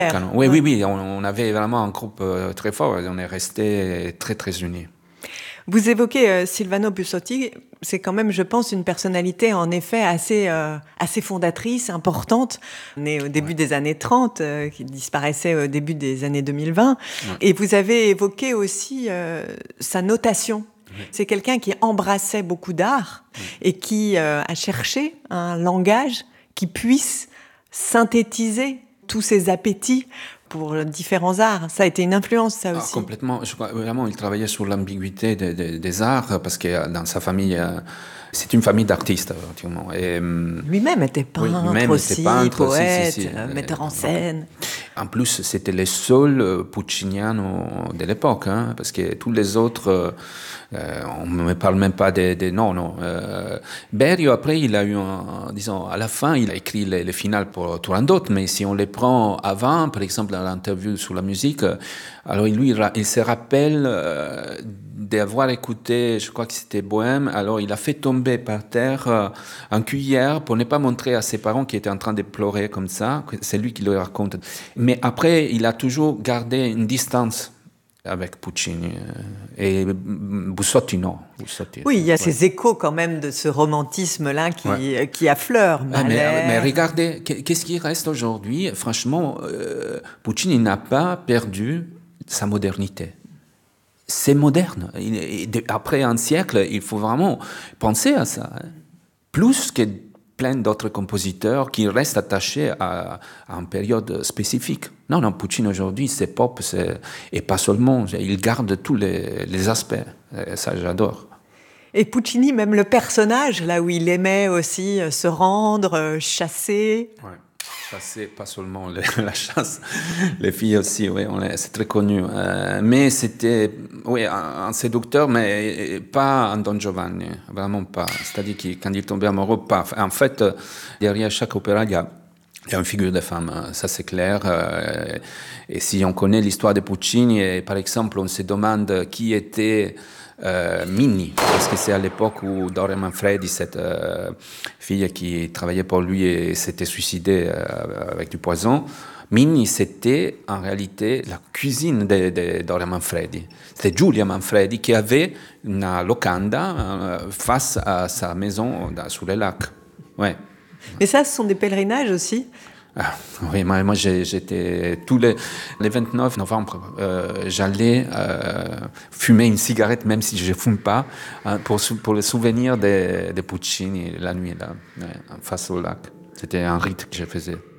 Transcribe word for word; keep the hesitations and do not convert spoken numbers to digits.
Canon. Oui, oui, oui, on, on avait vraiment un groupe euh, très fort, on est restés très, très unis. Vous évoquez euh, Silvano Bussotti, c'est quand même, je pense, une personnalité en effet assez, euh, assez fondatrice, importante, né au début ouais. des années trente, euh, qui disparaissait au début des années deux mille vingt. Ouais. Et vous avez évoqué aussi euh, sa notation. Ouais. C'est quelqu'un qui embrassait beaucoup d'art ouais. et qui euh, a cherché un langage qui puisse synthétiser tous ses appétits pour différents arts. Ça a été une influence, ça aussi. Ah, complètement. Je crois, vraiment, il travaillait sur l'ambiguïté de, de, des arts, parce que dans sa famille, c'est une famille d'artistes, effectivement. Et, lui-même était peintre oui, lui-même aussi, était peintre, poète, si, si, si. metteur en scène. En plus, c'était le seul pucciniano de l'époque, hein, parce que tous les autres, euh, on ne me parle même pas des... De, de, non, non. Euh, Berio, après, il a eu, un, disons, à la fin, il a écrit les, les finales pour Turandot, mais si on les prend avant, par exemple, dans l'interview sur la musique, alors lui, il se rappelle euh, d'avoir écouté, je crois que c'était Bohème, alors il a fait tomber par terre euh, un cuillère pour ne pas montrer à ses parents qui étaient en train de pleurer comme ça, c'est lui qui le raconte. Mais après, il a toujours gardé une distance avec Puccini. Et Bussotti, non. Bussotti, oui, il y a ouais. ces échos quand même de ce romantisme-là qui, ouais. qui affleure. Ah, mais, mais regardez, qu'est-ce qui reste aujourd'hui? Franchement, euh, Puccini n'a pas perdu sa modernité. C'est moderne. Après un siècle, il faut vraiment penser à ça. Plus que plein d'autres compositeurs qui restent attachés à, à une période spécifique. Non, non, Puccini aujourd'hui, c'est pop, c'est, et pas seulement. Il garde tous les, les aspects. Et ça, j'adore. Et Puccini, même le personnage, là où il aimait aussi se rendre, chasser. Ouais. Chasser, pas seulement les, la chasse, les filles aussi, oui, on est, c'est très connu. Euh, mais c'était, oui, un, un séducteur, mais pas un Don Giovanni, vraiment pas. C'est-à-dire que quand il tombait amoureux, pas. En fait, derrière chaque opéra, il y a Il y a une figure de femme, ça c'est clair. Et si on connaît l'histoire de Puccini, et par exemple, on se demande qui était euh, Minnie, parce que c'est à l'époque où Doria Manfredi, cette euh, fille qui travaillait pour lui et s'était suicidée euh, avec du poison, Minnie, c'était en réalité la cuisine de, de Doria Manfredi. C'était Giulia Manfredi qui avait une locanda euh, face à sa maison dans, sur le lac. Ouais. Mais ça, ce sont des pèlerinages aussi. Ah, oui, moi, moi j'étais tous les, les vingt-neuf novembre, euh, j'allais euh, fumer une cigarette, même si je ne fume pas, hein, pour, pour le souvenir de, de Puccini la nuit, là, ouais, face au lac. C'était un rite que je faisais.